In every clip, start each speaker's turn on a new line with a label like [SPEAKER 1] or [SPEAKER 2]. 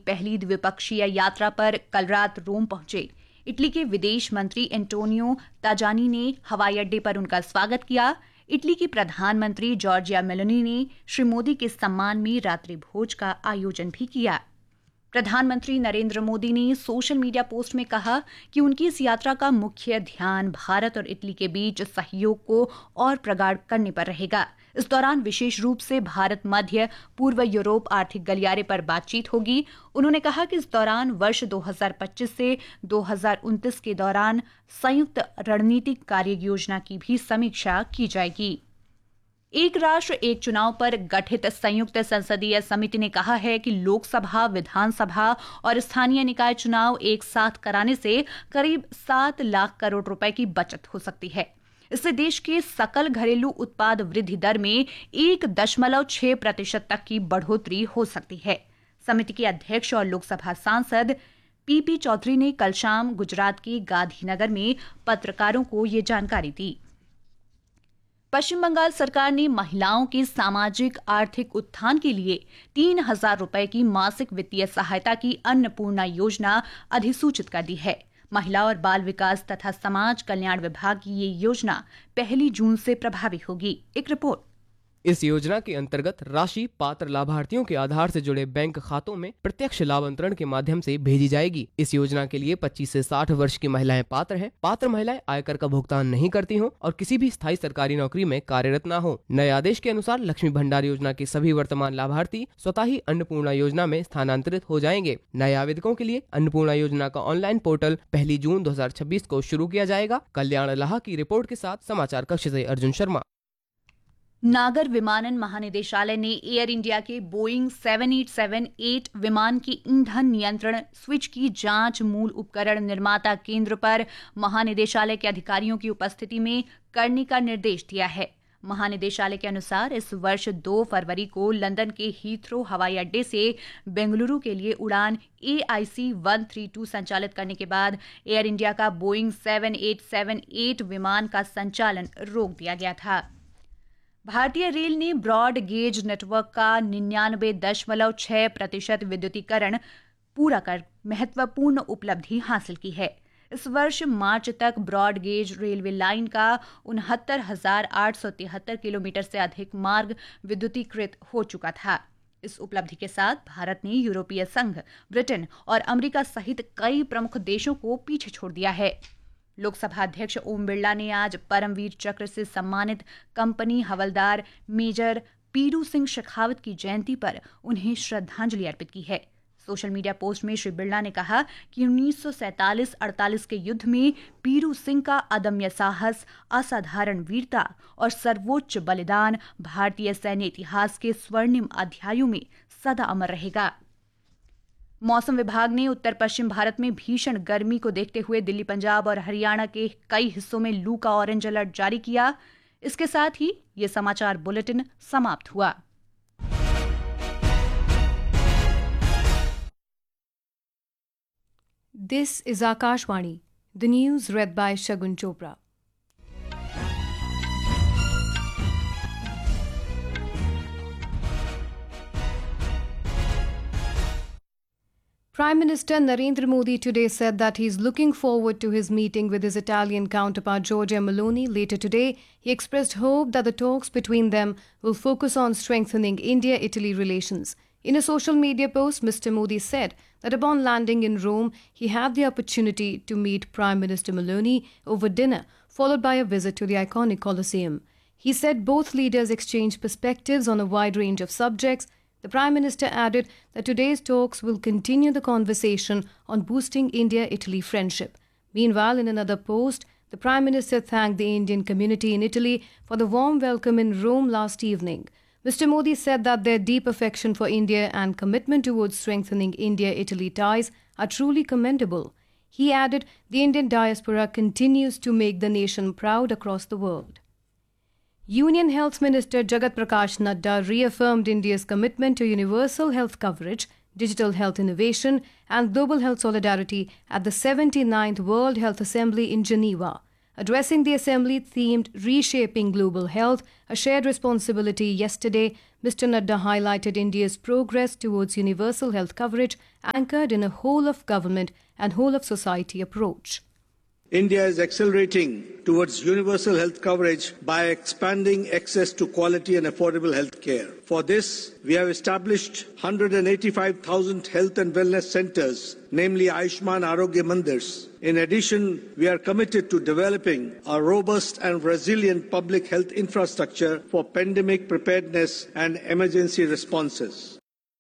[SPEAKER 1] पहली द्विपक्षीय यात्रा पर कल रात रोम पहुंचे। इटली के विदेश मंत्री एंटोनियो ताजानी ने हवाई अड्डे पर उनका स्वागत किया। इटली की प्रधानमंत्री जॉर्जिया मेलोनी ने श्री मोदी के सम्मान में रात्रि भोज का आयोजन भी किया। प्रधानमंत्री नरेंद्र मोदी ने सोशल मीडिया पोस्ट में कहा कि उनकी इस यात्रा का मुख्य ध्यान भारत और इटली के बीच सहयोग को और प्रगाढ़ करने पर रहेगा। इस दौरान विशेष रूप से भारत मध्य पूर्व यूरोप आर्थिक गलियारे पर बातचीत होगी। उन्होंने कहा कि इस दौरान वर्ष 2025 से 2029 के दौरान संयुक्त रणनीतिक कार्य योजना की भी समीक्षा की जाएगी। एक राष्ट्र एक चुनाव पर गठित संयुक्त संसदीय समिति ने कहा है कि लोकसभा, विधानसभा और स्थानीय निकाय चुनाव एक साथ कराने से करीब 7 लाख करोड़ रुपए की बचत हो सकती है। इससे देश के सकल घरेलू उत्पाद वृद्धि दर में 1.6% तक की बढ़ोतरी हो सकती है। समिति के अध्यक्ष और लोकसभा सांसद पीपी चौधरी ने कल शाम गुजरात के गांधीनगर में पत्रकारों को ये जानकारी दी। पश्चिम बंगाल सरकार ने महिलाओं के सामाजिक आर्थिक उत्थान के लिए 3,000 रुपए की मासिक वित्तीय सहायता की अन्नपूर्णा योजना अधिसूचित कर दी है। महिला और बाल विकास तथा समाज कल्याण विभाग की ये योजना 1 जून से प्रभावी होगी। एक रिपोर्ट।
[SPEAKER 2] इस योजना के अंतर्गत राशि पात्र लाभार्थियों के आधार से जुड़े बैंक खातों में प्रत्यक्ष लाभ अंतरण के माध्यम से भेजी जाएगी। इस योजना के लिए 25 से 60 वर्ष की महिलाएं पात्र हैं। पात्र महिलाएं आयकर का भुगतान नहीं करती हों और किसी भी स्थायी सरकारी नौकरी में कार्यरत न हो। नए आदेश के अनुसार लक्ष्मी भंडार योजना के सभी वर्तमान लाभार्थी स्वतः ही अन्नपूर्णा योजना में स्थानांतरित हो जाएंगे। नए आवेदकों के लिए अन्नपूर्णा योजना का ऑनलाइन पोर्टल 1 जून 2026 को शुरू किया जाएगा। कल्याण लाहा की रिपोर्ट के साथ समाचार कक्ष से अर्जुन शर्मा।
[SPEAKER 1] नागर विमानन महानिदेशालय ने एयर इंडिया के बोइंग 7878 विमान की ईंधन नियंत्रण स्विच की जांच मूल उपकरण निर्माता केंद्र पर महानिदेशालय के अधिकारियों की उपस्थिति में करने का निर्देश दिया है। महानिदेशालय के अनुसार इस वर्ष 2 फरवरी को लंदन के हीथ्रो हवाई अड्डे से बेंगलुरु के लिए उड़ान AIC 132 संचालित करने के बाद एयर इंडिया का बोइंग 7878 विमान का संचालन रोक दिया गया था। भारतीय रेल ने ब्रॉड गेज नेटवर्क का 99.6% विद्युतीकरण पूरा कर महत्वपूर्ण उपलब्धि हासिल की है। इस वर्ष मार्च तक ब्रॉड गेज रेलवे लाइन का 69,873 किलोमीटर से अधिक मार्ग विद्युतीकृत हो चुका था। इस उपलब्धि के साथ भारत ने यूरोपीय संघ, ब्रिटेन और अमेरिका सहित कई प्रमुख देशों को पीछे छोड़ दिया है। लोकसभा अध्यक्ष ओम बिरला ने आज परमवीर चक्र से सम्मानित कंपनी हवलदार मेजर पीरू सिंह शेखावत की जयंती पर उन्हें श्रद्धांजलि अर्पित की है। सोशल मीडिया पोस्ट में श्री बिरला ने कहा कि 1947-48 के युद्ध में पीरू सिंह का अदम्य साहस, असाधारण वीरता और सर्वोच्च बलिदान भारतीय सैन्य इतिहास के स्वर्णिम अध्यायों में सदा अमर रहेगा। मौसम विभाग ने उत्तर पश्चिम भारत में भीषण गर्मी को देखते हुए दिल्ली, पंजाब और हरियाणा के कई हिस्सों में लू का ऑरेंज अलर्ट जारी किया। इसके साथ ही ये समाचार बुलेटिन समाप्त हुआ।
[SPEAKER 3] This is Akashvani. The news read by Shagun Chopra. Prime Minister Narendra Modi today said that he is looking forward to his meeting with his Italian counterpart Giorgia Meloni later today. He expressed hope that the talks between them will focus on strengthening India-Italy relations. In a social media post, Mr. Modi said that upon landing in Rome, he had the opportunity to meet Prime Minister Meloni over dinner, followed by a visit to the iconic Colosseum. He said both leaders exchanged perspectives on a wide range of subjects. The Prime Minister added that today's talks will continue the conversation on boosting India-Italy friendship. Meanwhile, in another post, the Prime Minister thanked the Indian community in Italy for the warm welcome in Rome last evening. Mr. Modi said that their deep affection for India and commitment towards strengthening India-Italy ties are truly commendable. He added the Indian diaspora continues to make the nation proud across the world. Union Health Minister Jagat Prakash Nadda reaffirmed India's commitment to universal health coverage, digital health innovation and global health solidarity at the 79th World Health Assembly in Geneva. Addressing the assembly themed Reshaping Global Health, a Shared Responsibility yesterday, Mr. Nadda highlighted India's progress towards universal health coverage anchored in a whole of government and whole of society approach.
[SPEAKER 4] India is accelerating towards universal health coverage by expanding access to quality and affordable health care. For this, we have established 185,000 health and wellness centers, namely Ayushman Arogya Mandirs. In addition, we are committed to developing a robust and resilient public health infrastructure for pandemic preparedness and emergency responses.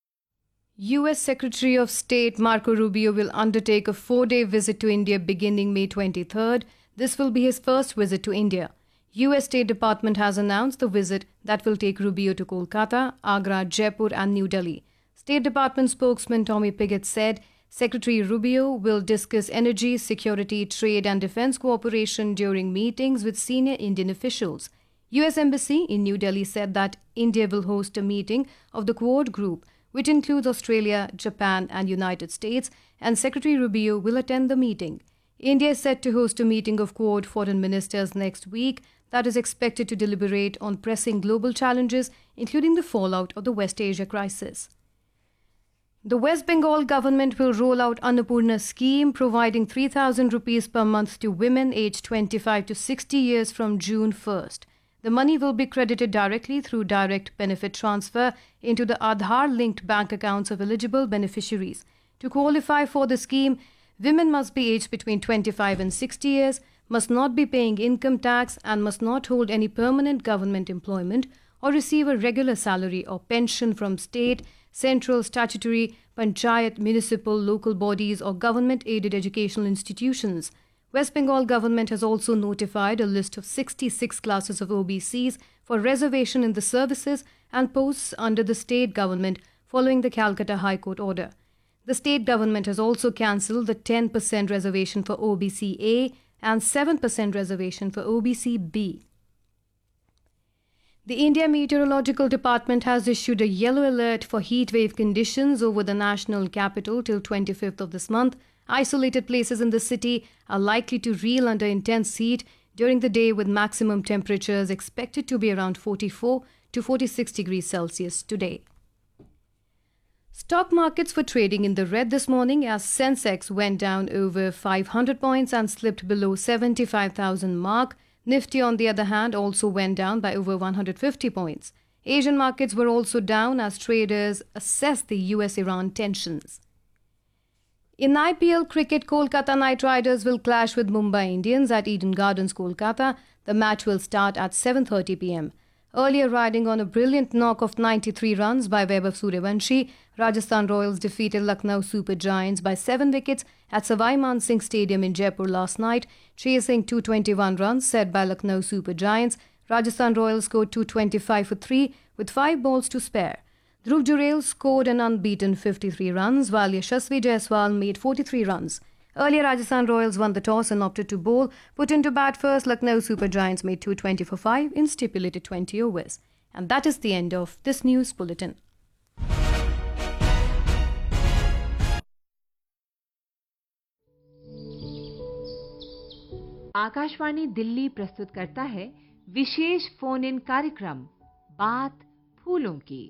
[SPEAKER 3] U.S. Secretary of State Marco Rubio will undertake a 4-day visit to India beginning May 23rd. This will be his first visit to India. U.S. State Department has announced the visit that will take Rubio to Kolkata, Agra, Jaipur and New Delhi. State Department spokesman Tommy Pigott said Secretary Rubio will discuss energy, security, trade and defense cooperation during meetings with senior Indian officials. U.S. Embassy in New Delhi said that India will host a meeting of the Quad Group, which includes Australia, Japan and United States, and Secretary Rubio will attend the meeting. India is set to host a meeting of Quad foreign ministers next week that is expected to deliberate on pressing global challenges, including the fallout of the West Asia crisis. The West Bengal government will roll out Annapurna scheme, providing 3,000 rupees per month to women aged 25 to 60 years from June 1st. The money will be credited directly through direct benefit transfer into the Aadhaar-linked bank accounts of eligible beneficiaries. To qualify for the scheme, women must be aged between 25 and 60 years, must not be paying income tax and must not hold any permanent government employment or receive a regular salary or pension from state, central, statutory, panchayat, municipal, local bodies or government-aided educational institutions. West Bengal government has also notified a list of 66 classes of OBCs for reservation in the services and posts under the state government following the Calcutta High Court order. The state government has also cancelled the 10% reservation for OBC A and 7% reservation for OBC B. The India Meteorological Department has issued a yellow alert for heat wave conditions over the national capital till 25th of this month. Isolated places in the city are likely to reel under intense heat during the day, with maximum temperatures expected to be around 44 to 46 degrees Celsius today. Stock markets were trading in the red this morning as Sensex went down over 500 points and slipped below 75,000 mark. Nifty, on the other hand, also went down by over 150 points. Asian markets were also down as traders assessed the US-Iran tensions. In IPL cricket, Kolkata Knight Riders will clash with Mumbai Indians at Eden Gardens, Kolkata. The match will start at 7:30 p.m. Earlier, riding on a brilliant knock of 93 runs by Vaibhav Suryavanshi, Rajasthan Royals defeated Lucknow Super Giants by 7 wickets at Savai Man Singh Stadium in Jaipur last night, chasing 221 runs set by Lucknow Super Giants. Rajasthan Royals scored 225 for 3 with 5 balls to spare. Dhruv Jurel scored an unbeaten 53 runs, while Yashasvi Jaiswal made 43 runs. Earlier, Rajasthan Royals won the toss and opted to bowl. Put into bat first, Lucknow Super Giants made 220 for 5 in stipulated 20 overs. And that is the end of this news bulletin.
[SPEAKER 5] Akashvani Delhi प्रस्तुत करता है विशेष phone in कार्यक्रम बात फूलों की।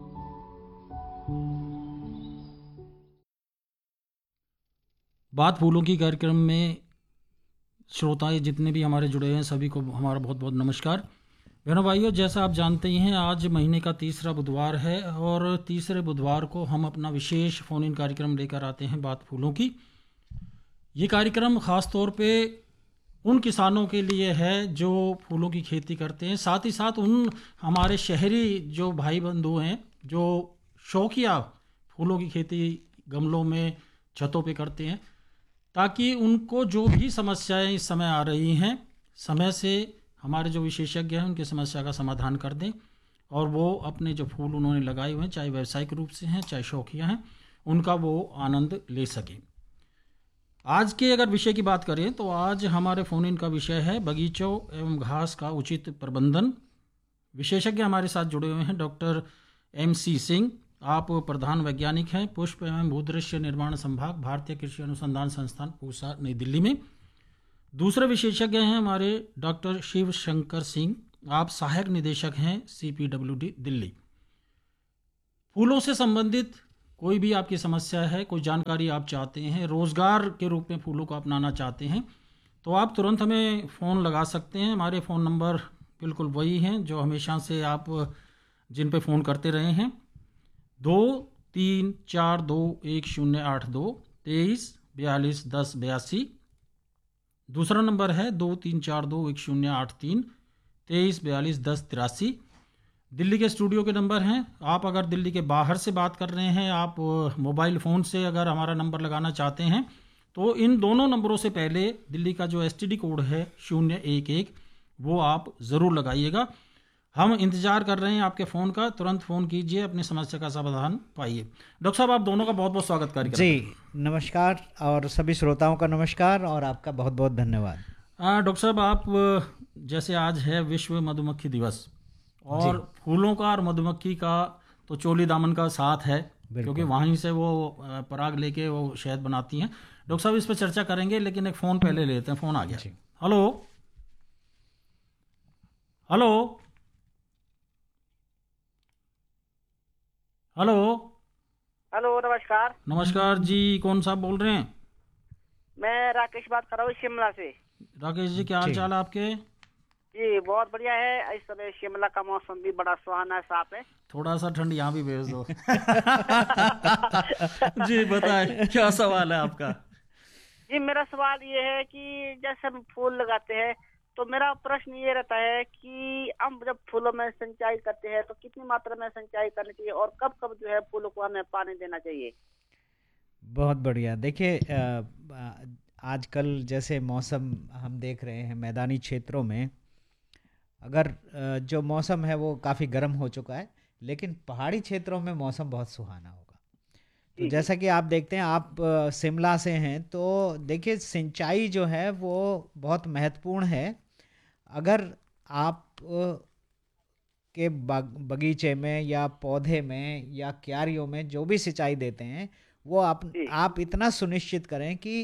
[SPEAKER 6] बात फूलों की कार्यक्रम में श्रोताएं जितने भी हमारे जुड़े हैं सभी को हमारा बहुत बहुत नमस्कार। बहनों भाइयों, जैसा आप जानते ही हैं, आज महीने का तीसरा बुधवार है और तीसरे बुधवार को हम अपना विशेष फ़ोन इन कार्यक्रम लेकर आते हैं बात फूलों की। ये कार्यक्रम ख़ास तौर पे उन किसानों के लिए है जो फूलों की खेती करते हैं, साथ ही साथ उन हमारे शहरी जो भाई बंधु हैं जो शौकिया फूलों की खेती गमलों में छतों पे करते हैं, ताकि उनको जो भी समस्याएं इस समय आ रही हैं समय से हमारे जो विशेषज्ञ हैं उनकी समस्या का समाधान कर दें और वो अपने जो फूल उन्होंने लगाए हुए हैं, चाहे व्यावसायिक रूप से हैं चाहे शौकिया हैं, उनका वो आनंद ले सकें। आज के अगर विषय की बात करें तो आज हमारे फ़ोन इन का विषय है बगीचों एवं घास का उचित प्रबंधन। विशेषज्ञ हमारे साथ जुड़े हुए हैं डॉक्टर MC सिंह। आप प्रधान वैज्ञानिक हैं, पुष्प एवं भूदृश्य निर्माण संभाग, भारतीय कृषि अनुसंधान संस्थान, पूसा, नई दिल्ली में। दूसरे विशेषज्ञ हैं हमारे डॉक्टर शिव शंकर सिंह, आप सहायक निदेशक हैं CPWD दिल्ली। फूलों से संबंधित कोई भी आपकी समस्या है, कोई जानकारी आप चाहते हैं, रोजगार के रूप में फूलों को अपनाना चाहते हैं, तो आप तुरंत हमें फ़ोन लगा सकते हैं। हमारे फ़ोन नंबर बिल्कुल वही हैं जो हमेशा से आप जिन पे फ़ोन करते रहे हैं, 23421082 23421082। दूसरा नंबर है 23421083 23421083। दिल्ली के स्टूडियो के नंबर हैं। आप अगर दिल्ली के बाहर से बात कर रहे हैं, आप मोबाइल फ़ोन से अगर हमारा नंबर लगाना चाहते हैं, तो इन दोनों नंबरों से पहले दिल्ली का जो STD कोड है 011 वो आप ज़रूर लगाइएगा। हम इंतज़ार कर रहे हैं आपके फ़ोन का, तुरंत फ़ोन कीजिए, अपनी समस्या का समाधान पाइए। डॉक्टर साहब, आप दोनों का बहुत बहुत स्वागत कार्यक्रम
[SPEAKER 7] जी। नमस्कार, और सभी श्रोताओं का नमस्कार, और आपका बहुत बहुत धन्यवाद।
[SPEAKER 6] डॉक्टर साहब, आप जैसे आज है विश्व मधुमक्खी दिवस, और फूलों का और मधुमक्खी का तो चोली दामन का साथ है, क्योंकि वहीं से वो पराग लेके वो शहद बनाती हैं। डॉक्टर साहब, इस पर चर्चा करेंगे, लेकिन एक फ़ोन पहले लेते हैं। फ़ोन आ गया। हेलो हेलो हेलो
[SPEAKER 8] हेलो, नमस्कार।
[SPEAKER 6] नमस्कार जी, कौन साहब बोल रहे हैं?
[SPEAKER 8] मैं राकेश बात कर रहा हूँ शिमला से।
[SPEAKER 6] राकेश जी, क्या हाल चाल है आपके?
[SPEAKER 8] जी बहुत बढ़िया है। इस समय शिमला का मौसम भी बड़ा सुहाना साफ है।
[SPEAKER 6] थोड़ा सा ठंड यहाँ भी भेज दो। जी बताएं, क्या सवाल है आपका?
[SPEAKER 8] जी, मेरा सवाल ये है कि जैसे हम फूल लगाते हैं, तो मेरा प्रश्न ये रहता है कि हम जब फूलों में सिंचाई करते हैं तो कितनी मात्रा में सिंचाई करनी चाहिए, और कब कब जो है फूलों को हमें पानी देना चाहिए?
[SPEAKER 7] बहुत बढ़िया। देखिए, आजकल जैसे मौसम हम देख रहे हैं मैदानी क्षेत्रों में, अगर जो मौसम है वो काफ़ी गर्म हो चुका है, लेकिन पहाड़ी क्षेत्रों में मौसम बहुत सुहाना होगा। तो जैसा कि आप देखते हैं, आप शिमला से हैं, तो देखिए सिंचाई जो है वो बहुत महत्वपूर्ण है। अगर आप के बगीचे में या पौधे में या क्यारियों में जो भी सिंचाई देते हैं, वो आप इतना सुनिश्चित करें कि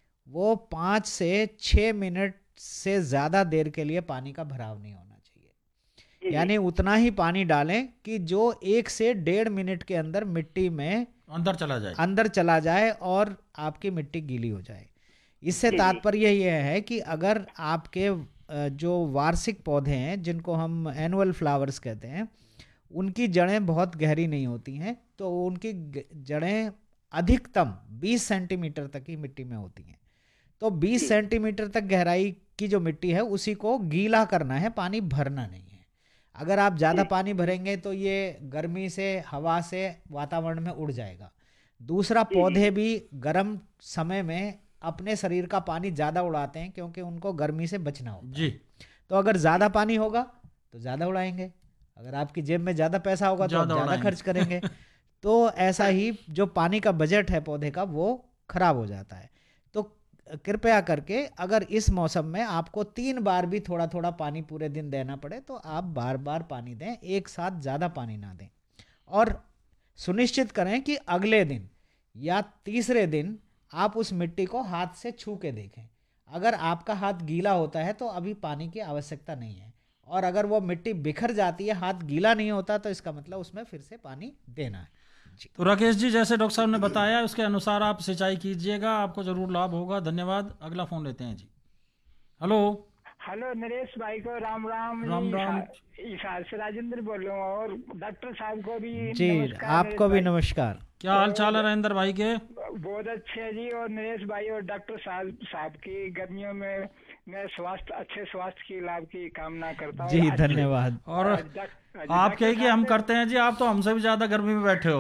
[SPEAKER 7] वो 5 से 6 मिनट से ज़्यादा देर के लिए पानी का भराव नहीं होना चाहिए। यानी उतना ही पानी डालें कि जो 1 से 1.5 मिनट के अंदर मिट्टी में अंदर चला जाए और आपकी मिट्टी गीली हो जाए। इससे तात्पर्य यह है कि अगर आपके जो वार्षिक पौधे हैं, जिनको हम एनुअल फ्लावर्स कहते हैं, उनकी जड़ें बहुत गहरी नहीं होती हैं, तो उनकी जड़ें अधिकतम 20 सेंटीमीटर तक ही मिट्टी में होती हैं। तो 20 सेंटीमीटर तक गहराई की जो मिट्टी है उसी को गीला करना है, पानी भरना नहीं है। अगर आप ज़्यादा पानी भरेंगे तो ये गर्मी से, हवा से वातावरण में उड़ जाएगा। दूसरा, पौधे भी गर्म समय में अपने शरीर का पानी ज़्यादा उड़ाते हैं, क्योंकि उनको गर्मी से बचना होता है। तो अगर ज़्यादा पानी होगा तो ज़्यादा उड़ाएंगे, अगर आपकी जेब में ज़्यादा पैसा होगा तो आप ज़्यादा खर्च करेंगे। तो ऐसा ही जो पानी का बजट है पौधे का, वो खराब हो जाता है। तो कृपया करके, अगर इस मौसम में आपको 3 बार भी थोड़ा थोड़ा पानी पूरे दिन देना पड़े, तो आप बार बार पानी दें, एक साथ ज़्यादा पानी ना दें। और सुनिश्चित करें कि अगले दिन या तीसरे दिन आप उस मिट्टी को हाथ से छू के देखें। अगर आपका हाथ गीला होता है तो अभी पानी की आवश्यकता नहीं है, और अगर वो मिट्टी बिखर जाती है, हाथ गीला नहीं होता, तो इसका मतलब उसमें फिर से पानी देना है।
[SPEAKER 6] तो राकेश जी, जैसे डॉक्टर साहब ने बताया, उसके अनुसार आप सिंचाई कीजिएगा, आपको जरूर लाभ होगा। धन्यवाद। अगला फोन लेते हैं जी। हेलो
[SPEAKER 9] हेलो, नरेश भाई को राम राम।
[SPEAKER 6] राम राम।
[SPEAKER 9] इशार से राजेंद्र बोल रहा हूँ, और डॉक्टर साहब को भी
[SPEAKER 7] जी, आपको भी नमस्कार।
[SPEAKER 6] क्या हाल चाल है राजेंद्र भाई के?
[SPEAKER 9] बहुत अच्छे है जी। और नरेश भाई और डॉक्टर साहब की गर्मियों में मैं अच्छे स्वास्थ्य की लाभ की कामना करता हूँ
[SPEAKER 7] जी। धन्यवाद।
[SPEAKER 6] और आप कहे कि हम करते हैं जी, आप तो हमसे भी ज्यादा गर्मी में बैठे हो।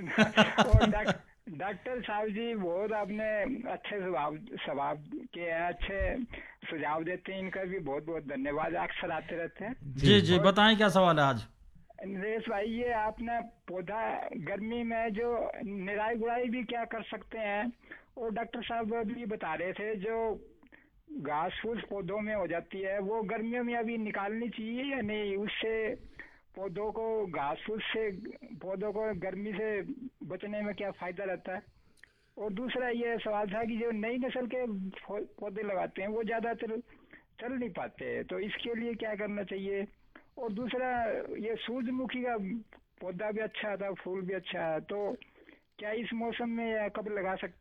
[SPEAKER 9] और डॉक्टर साहब जी बहुत आपने अच्छे स्वभाव के अच्छे सुझाव देते हैं, इनका भी बहुत बहुत धन्यवाद। अक्सर आते रहते हैं।
[SPEAKER 6] जी जी, बताएं क्या सवाल है आज?
[SPEAKER 9] नरेश भाई, ये आपने पौधा गर्मी में जो निराई गुड़ाई भी क्या कर सकते हैं, और डॉक्टर साहब भी बता रहे थे जो घास फूस पौधों में हो जाती है, वो गर्मियों में अभी निकालनी चाहिए या नहीं? उससे पौधों को, घास फूस से पौधों को गर्मी से बचने में क्या फायदा रहता है? और दूसरा ये सवाल था कि जो नई नस्ल के पौधे लगाते हैं वो ज़्यादातर चल नहीं पाते, तो इसके लिए क्या करना चाहिए? और दूसरा ये सूरजमुखी का पौधा भी अच्छा था, फूल भी अच्छा है, तो क्या इस मौसम में या कब लगा सकते